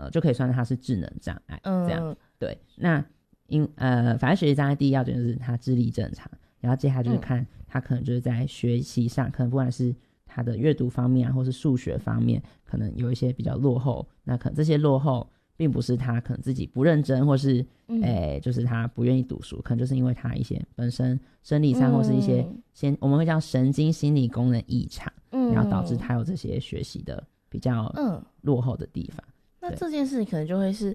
就可以算他是智能障碍，这样。对，那反正学习障碍第一要点就是他智力正常，然后接下来就是看他可能就是在学习上，可能不管是他的阅读方面啊，或是数学方面，可能有一些比较落后，那可能这些落后并不是他可能自己不认真，或是就是他不愿意读书，可能就是因为他一些本身生理上或是一些我们会叫神经心理功能异常，然后导致他有这些学习的比较落后的地方。 那这件事情可能就会是